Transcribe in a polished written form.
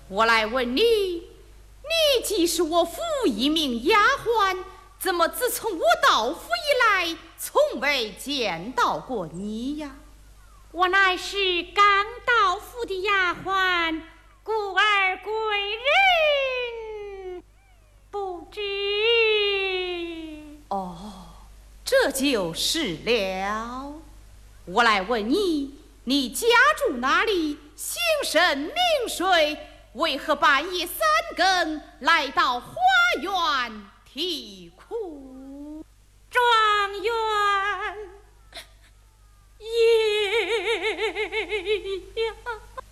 我来问你，你既是我府一名丫鬟，怎么自从我到府以来，从未见到过你呀？ 我乃是刚到府的丫鬟，故而贵人不知。 哦，这就是了。我来问你，你家住哪里？姓甚名谁？为何半夜三更来到花园啼哭？ 状元爷呀！